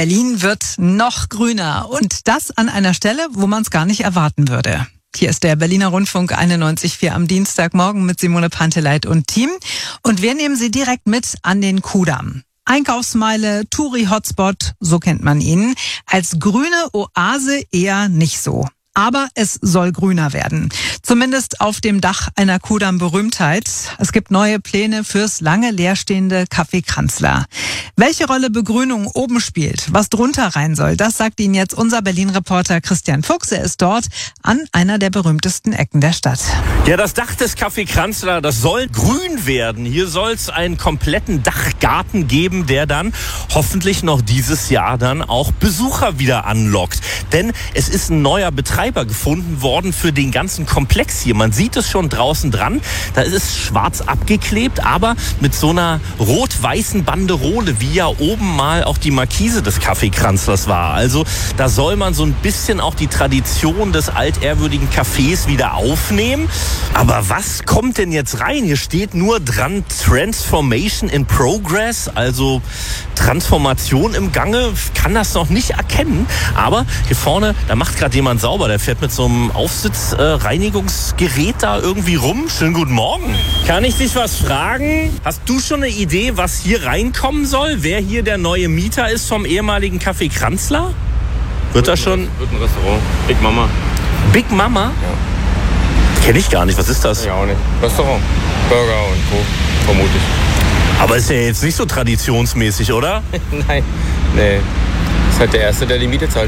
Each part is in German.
Berlin wird noch grüner und das an einer Stelle, wo man es gar nicht erwarten würde. Hier ist der Berliner Rundfunk 91.4 am Dienstagmorgen mit Simone Panteleit und Team. Und wir nehmen Sie direkt mit an den Kudamm. Einkaufsmeile, Touri-Hotspot, so kennt man ihn. Als grüne Oase eher nicht so. Aber es soll grüner werden. Zumindest auf dem Dach einer Kudamm-Berühmtheit. Es gibt neue Pläne fürs lange leerstehende Café Kranzler. Welche Rolle Begrünung oben spielt, was drunter rein soll, das sagt Ihnen jetzt unser Berlin-Reporter Christian Fuchs. Er ist dort an einer der berühmtesten Ecken der Stadt. Ja, das Dach des Café Kranzler, das soll grün werden. Hier soll es einen kompletten Dachgarten geben, der dann hoffentlich noch dieses Jahr dann auch Besucher wieder anlockt. Denn es ist ein neuer Betreiber gefunden worden für den ganzen Komplex hier. Man sieht es schon draußen dran. Da ist es schwarz abgeklebt, aber mit so einer rot-weißen Banderole, wie ja oben mal auch die Markise des Café Kranzlers war. Also da soll man so ein bisschen auch die Tradition des altehrwürdigen Cafés wieder aufnehmen. Aber was kommt denn jetzt rein? Hier steht nur dran Transformation in Progress, also Transformation im Gange. Ich kann das noch nicht erkennen, aber hier vorne, da macht gerade jemand sauber. Der fährt mit so einem Aufsitzreinigungsgerät da irgendwie rum. Schönen guten Morgen. Kann ich dich was fragen? Hast du schon eine Idee, was hier reinkommen soll? Wer hier der neue Mieter ist vom ehemaligen Café Kranzler? Wird ein Restaurant. Big Mama. Big Mama? Ja. Kenne ich gar nicht. Was ist das? Ja, auch nicht. Restaurant. Burger und Co. Vermutlich. Aber ist ja jetzt nicht so traditionsmäßig, oder? Nein. Nee. Ist halt der Erste, der die Miete zahlt.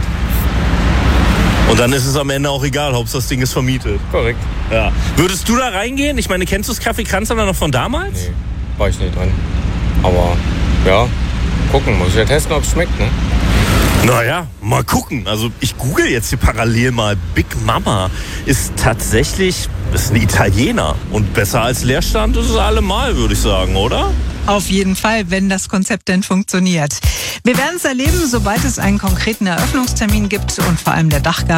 Und dann ist es am Ende auch egal, Hauptsache das Ding ist vermietet. Korrekt. Ja. Würdest du da reingehen? Ich meine, kennst du das Café Kranzler noch von damals? Nee, war ich nicht drin. Aber ja, gucken. Muss ich ja testen, ob es schmeckt, ne? Naja, mal gucken. Also ich google jetzt hier parallel mal. Big Mama ist tatsächlich, ist ein Italiener. Und besser als Leerstand ist es allemal, würde ich sagen, oder? Auf jeden Fall, wenn das Konzept denn funktioniert. Wir werden es erleben, sobald es einen konkreten Eröffnungstermin gibt und vor allem der Dachgarten